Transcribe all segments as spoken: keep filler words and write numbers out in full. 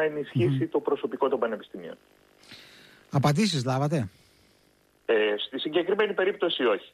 να ενισχύσει mm. το προσωπικό των πανεπιστημίων. Απαντήσεις λάβατε? Ε, στη συγκεκριμένη περίπτωση όχι.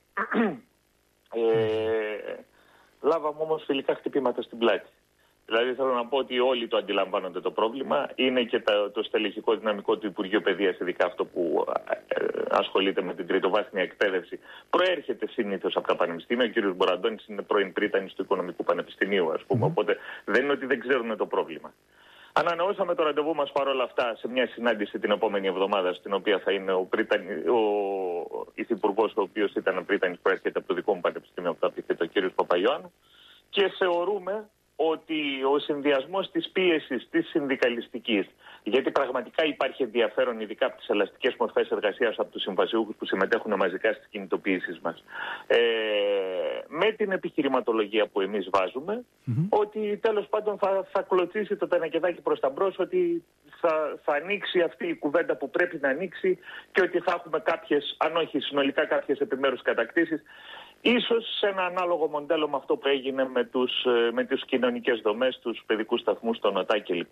ε, λάβαμε όμως φιλικά χτυπήματα στην πλάτη. Δηλαδή θέλω να πω ότι όλοι το αντιλαμβάνονται το πρόβλημα. Είναι και το, το στελεχικό δυναμικό του Υπουργείου Παιδείας, ειδικά αυτό που ε, ασχολείται με την τριτοβάθμια εκπαίδευση, προέρχεται συνήθως από τα πανεπιστήμια. Ο κ. Μποραντώνης είναι πρώην πρίτανης του Οικονομικού Πανεπιστημίου, ας πούμε. Mm. Οπότε δεν είναι ότι δεν ξέρουν το πρόβλημα. Ανανεώσαμε το ραντεβού μας παρόλα αυτά σε μια συνάντηση την επόμενη εβδομάδα, στην οποία θα είναι ο, πρίτανη, ο υφυπουργός, ο οποίος ήταν πρίτανης, προέρχεται από το δικό μου πανεπιστήμιο, από το απειθέτω, ο κ. Παπαϊωάννου, και θεωρούμε ότι ο συνδυασμός της πίεσης της συνδικαλιστικής, γιατί πραγματικά υπάρχει ενδιαφέρον ειδικά από τις ελαστικές μορφές εργασίας από τους συμβασιούχους που συμμετέχουν μαζικά στις κινητοποιήσεις μας, ε, με την επιχειρηματολογία που εμείς βάζουμε, mm-hmm. ότι τέλος πάντων θα, θα κλωτσίσει το τενεκεδάκι προς τα μπρος, ότι θα, θα ανοίξει αυτή η κουβέντα που πρέπει να ανοίξει και ότι θα έχουμε κάποιες, αν όχι συνολικά κάποιες επιμέρους κατακτήσεις. Ίσως σε ένα ανάλογο μοντέλο με αυτό που έγινε με, τους, με τις κοινωνικές δομές, τους παιδικούς σταθμούς, τον ΟΤΑ κλπ.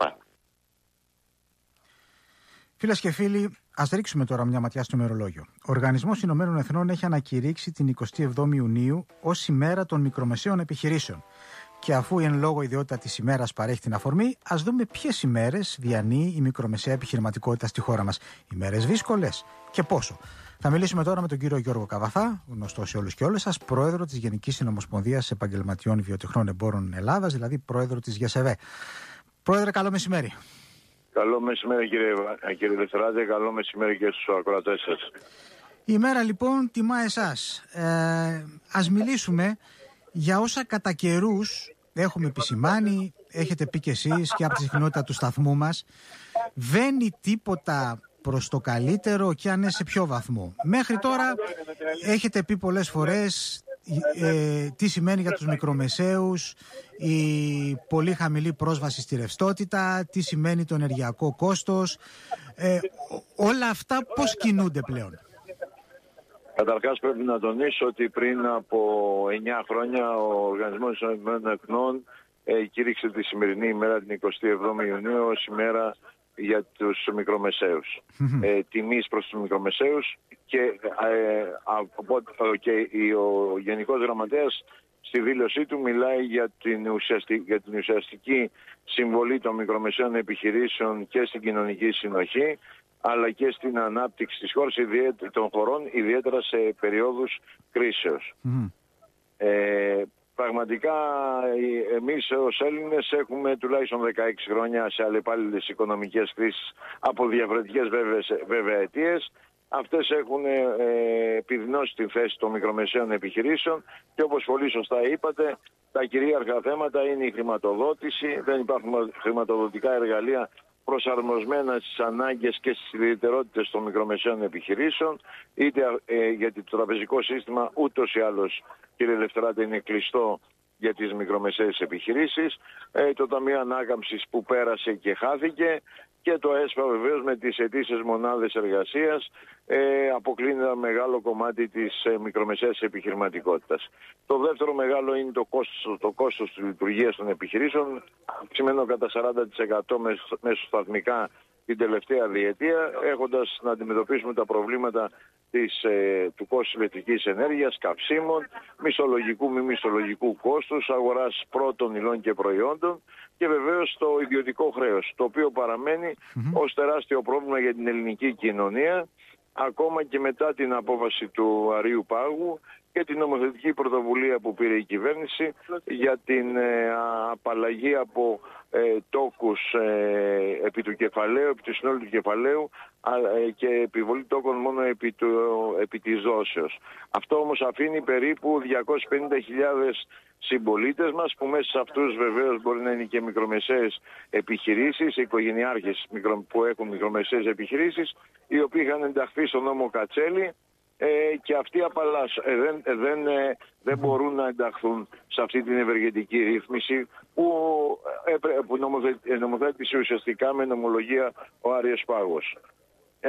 Φίλες και φίλοι, ας ρίξουμε τώρα μια ματιά στο ημερολόγιο. Ο Οργανισμός Ηνωμένων Εθνών έχει ανακηρύξει την εικοστή εβδόμη Ιουνίου ως ημέρα των μικρομεσαίων επιχειρήσεων. Και αφού η εν λόγω ιδιότητα της ημέρας παρέχει την αφορμή, ας δούμε ποιες ημέρες διανύει η μικρομεσαία επιχειρηματικότητα στη χώρα μας. Ημέρες δύσκολες και πόσο. Θα μιλήσουμε τώρα με τον κύριο Γιώργο Καβαθά, γνωστό σε όλους και όλες σας, πρόεδρο της Γενικής Συνομοσπονδίας Επαγγελματιών Βιοτεχνών Εμπόρων Ελλάδας, δηλαδή πρόεδρο της ΓΕΣΕΒΕ. Πρόεδρε, καλό μεσημέρι. Καλό μεσημέρι κύριε, κύριε Δευτεράδε, καλό μεσημέρι και στους ακροατές σας. Η ημέρα λοιπόν τιμά εσάς. Ε, ας μιλήσουμε για όσα κατά καιρούς έχουμε επισημάνει, έχετε πει κι εσείς και από τη συχνότητα του σταθμού μας. Βαίνει τίποτα προς το καλύτερο και αν είναι σε ποιο βαθμό? Μέχρι τώρα έχετε πει πολλές φορές ε, τι σημαίνει για τους μικρομεσαίους η πολύ χαμηλή πρόσβαση στη ρευστότητα, τι σημαίνει το ενεργειακό κόστος, ε, όλα αυτά πώς κινούνται πλέον? Καταρχάς πρέπει να τονίσω ότι πριν από εννιά χρόνια ο Οργανισμός των Εθνών ε, κήρυξε τη σημερινή ημέρα, την εικοστή εβδόμη Ιουνίου, ως ημέρα για τους μικρομεσαίους. ε, τιμής προς τους μικρομεσαίους και, ε, από, και ο Γενικός Γραμματέας στη δήλωσή του μιλάει για την, ουσιαστική, για την ουσιαστική συμβολή των μικρομεσαίων επιχειρήσεων και στην κοινωνική συνοχή, αλλά και στην ανάπτυξη της χώρας, των χωρών, ιδιαίτερα σε περιόδους κρίσεως. Mm. Ε, πραγματικά εμείς ως Έλληνες έχουμε τουλάχιστον δεκαέξι χρόνια σε αλλεπάλληλες οικονομικές κρίσεις από διαφορετικές βέβαια αιτίες. Αυτές έχουν ε, επιδεινώσει τη θέση των μικρομεσαίων επιχειρήσεων και όπως πολύ σωστά είπατε, τα κυρίαρχα θέματα είναι η χρηματοδότηση, δεν υπάρχουν χρηματοδοτικά εργαλεία προσαρμοσμένα στις ανάγκες και στις ιδιαιτερότητες των μικρομεσαίων επιχειρήσεων, είτε ε, γιατί το τραπεζικό σύστημα ούτως ή άλλως, κύριε Λευτεράτη, είναι κλειστό για τις μικρομεσαίες επιχειρήσεις, ε, το Ταμείο Ανάκαμψης που πέρασε και χάθηκε και το ΕΣΠΑ βεβαίως με τις αιτήσεις μονάδες εργασίας ε, αποκλίνει ένα μεγάλο κομμάτι της ε, μικρομεσαίας επιχειρηματικότητας. Το δεύτερο μεγάλο είναι το κόστος, το κόστος της λειτουργίας των επιχειρήσεων, αυξημένο κατά σαράντα τοις εκατό μεσοσταθμικά την τελευταία διετία, έχοντας να αντιμετωπίσουμε τα προβλήματα της, ε, του κόστους ηλεκτρικής ενέργειας, καυσίμων, μισθολογικού μη μισθολογικού κόστους, αγοράς πρώτων υλών και προϊόντων και βεβαίως το ιδιωτικό χρέος, το οποίο παραμένει mm-hmm. ως τεράστιο πρόβλημα για την ελληνική κοινωνία, ακόμα και μετά την απόφαση του Αρείου Πάγου και την νομοθετική πρωτοβουλία που πήρε η κυβέρνηση για την ε, απαλλαγή από ε, τόκους ε, επί του κεφαλαίου, επί του συνόλου του κεφαλαίου ε, και επιβολή τόκων μόνο επί, του, επί της δόσεως. Αυτό όμως αφήνει περίπου διακόσιες πενήντα χιλιάδες συμπολίτες μας, που μέσα σε αυτούς βεβαίως μπορεί να είναι και μικρομεσαίες επιχειρήσεις, οικογενειάρχες που έχουν μικρομεσαίες επιχειρήσεις, οι οποίοι είχαν ενταχθεί στον νόμο Κατσέλη ε, και αυτοί απαλλάσσουν, ε, δεν, ε, δεν, ε, δεν μπορούν να ενταχθούν σε αυτή την ευεργετική ρύθμιση που, ε, που νομοθέτησε, νομοθέτησε ουσιαστικά με νομολογία ο Άριος Πάγος. Ε,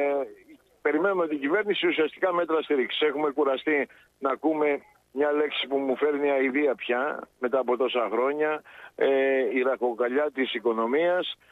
περιμένουμε την κυβέρνηση ουσιαστικά μέτρα στήριξης. Έχουμε κουραστεί να ακούμε μια λέξη που μου φέρνει αηδία πια μετά από τόσα χρόνια, ε, η ραχοκοκαλιά της οικονομίας,